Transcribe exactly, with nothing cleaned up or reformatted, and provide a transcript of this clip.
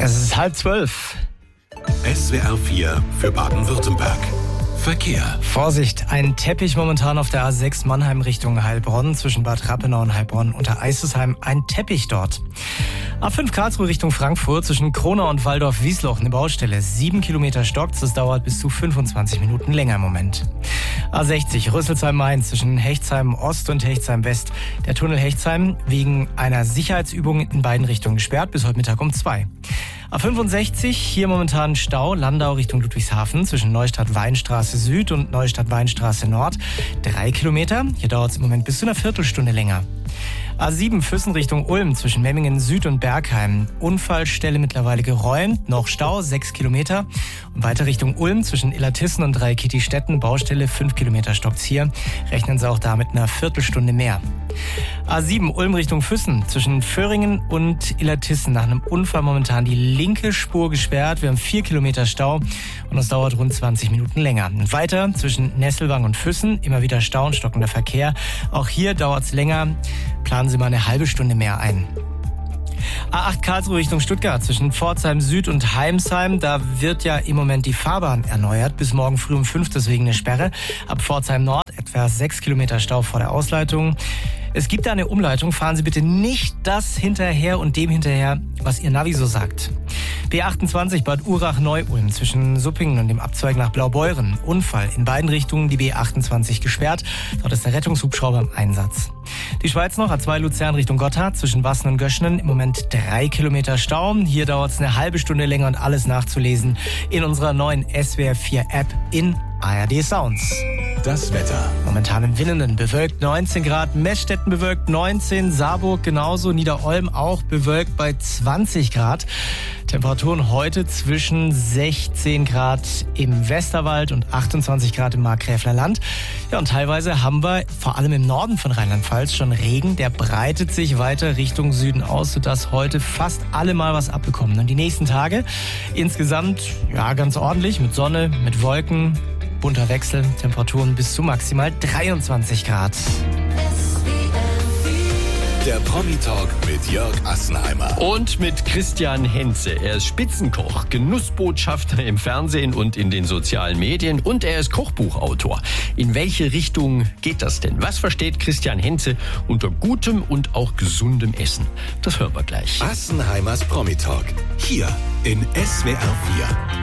Es ist halb zwölf. S W R vier für Baden-Württemberg. Verkehr. Vorsicht, ein Teppich momentan auf der A sechs Mannheim Richtung Heilbronn zwischen Bad Rappenau und Heilbronn unter Eisesheim. Ein Teppich dort. A fünf Karlsruhe Richtung Frankfurt zwischen Kronau und Waldorf-Wiesloch eine Baustelle. Sieben Kilometer stockt, das dauert bis zu fünfundzwanzig Minuten länger im Moment. A sechzig Rüsselsheim-Main zwischen Hechtsheim Ost und Hechtsheim West. Der Tunnel Hechtsheim wegen einer Sicherheitsübung in beiden Richtungen gesperrt bis heute Mittag um zwei. A fünfundsechzig, hier momentan Stau, Landau Richtung Ludwigshafen zwischen Neustadt-Weinstraße Süd und Neustadt-Weinstraße Nord. Drei Kilometer, hier dauert es im Moment bis zu einer Viertelstunde länger. A sieben Füssen Richtung Ulm zwischen Memmingen Süd und Bergheim. Unfallstelle mittlerweile geräumt, noch Stau, sechs Kilometer. Und weiter Richtung Ulm zwischen Illertissen und Dreikitti-Stetten, Baustelle, fünf Kilometer stockt's hier. Rechnen Sie auch da mit einer Viertelstunde mehr. A sieben Ulm Richtung Füssen zwischen Föhringen und Illertissen. Nach einem Unfall momentan die linke Spur gesperrt. Wir haben vier Kilometer Stau und es dauert rund zwanzig Minuten länger. Und weiter zwischen Nesselwang und Füssen immer wieder Stau und stockender Verkehr. Auch hier dauert's länger. Planen Sie mal eine halbe Stunde mehr ein. A acht Karlsruhe Richtung Stuttgart zwischen Pforzheim Süd und Heimsheim. Da wird ja im Moment die Fahrbahn erneuert. Bis morgen früh um fünf, deswegen eine Sperre. Ab Pforzheim Nord etwa sechs Kilometer Stau vor der Ausleitung. Es gibt da eine Umleitung. Fahren Sie bitte nicht das hinterher und dem hinterher, was Ihr Navi so sagt. B achtundzwanzig Bad Urach-Neu-Ulm zwischen Suppingen und dem Abzweig nach Blaubeuren. Unfall in beiden Richtungen, die B achtundzwanzig gesperrt. Dort ist der Rettungshubschrauber im Einsatz. Die Schweiz noch, A zwei Luzern Richtung Gotthard zwischen Wassen und Göschenen. Im Moment drei Kilometer Stau. Hier dauert es eine halbe Stunde länger und alles nachzulesen in unserer neuen S W R vier App in A R D Sounds. Das Wetter. Momentan im Winnenden bewölkt neunzehn Grad, Meßstetten bewölkt neunzehn, Saarburg genauso, Niederolm auch bewölkt bei zwanzig Grad. Temperaturen heute zwischen sechzehn Grad im Westerwald und achtundzwanzig Grad im Markgräfler Land. Ja, und teilweise haben wir vor allem im Norden von Rheinland-Pfalz schon Regen. Der breitet sich weiter Richtung Süden aus, sodass heute fast alle mal was abbekommen. Und die nächsten Tage insgesamt ja ganz ordentlich mit Sonne, mit Wolken. Bunter Wechsel, Temperaturen bis zu maximal dreiundzwanzig Grad. Der Promi-Talk mit Jörg Assenheimer. Und mit Christian Henze. Er ist Spitzenkoch, Genussbotschafter im Fernsehen und in den sozialen Medien und er ist Kochbuchautor. In welche Richtung geht das denn? Was versteht Christian Henze unter gutem und auch gesundem Essen? Das hören wir gleich. Assenheimers Promi-Talk. Hier in S W R vier.